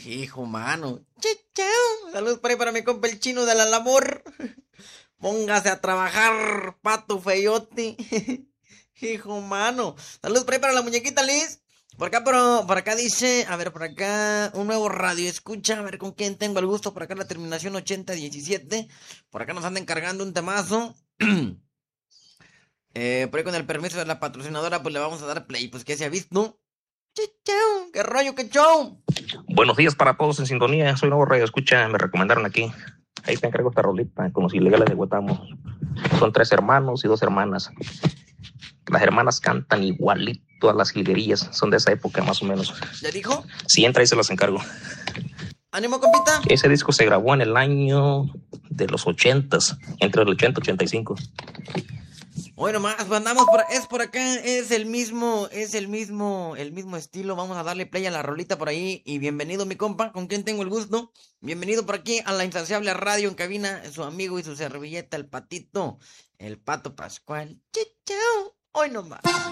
Hijo, mano. Chao. Saludos por ahí para mi compa el chino de la labor. Póngase a trabajar, pato feyote. Hijo, mano. Saludos por ahí para la muñequita Liz. Por acá dice, a ver, por acá, un nuevo radio escucha, a ver con quién tengo el gusto. Por acá la terminación 8017. Por acá nos andan cargando un temazo. Por ahí con el permiso de la patrocinadora, pues le vamos a dar play. Pues que se ha visto. Chau, qué rollo, qué show. Buenos días para todos en sintonía. Soy nuevo radio escucha. Me recomendaron aquí. Ahí te encargo esta rolita con los ilegales de Huetamo. Son 3 hermanos y 2 hermanas. Las hermanas cantan igualito a las jilguerillas. Son de esa época más o menos. ¿Ya dijo? Si entra, ahí se las encargo. Ánimo, compita. Ese disco se grabó en el año de los 80s, entre el 80 y 85. Bueno, más, pues andamos por acá, es el mismo estilo. Vamos a darle play a la rolita por ahí. Y bienvenido, mi compa, con quien tengo el gusto. Bienvenido por aquí a la Insaciable Radio en cabina, su amigo y su servilleta, el Pato Pascual. Chau, hoy nomás.